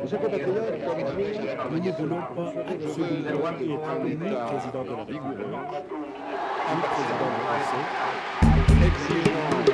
Chers compatriotes, Nous ne voulons pas absolument être ni président de la République, ni président du Conseil, ni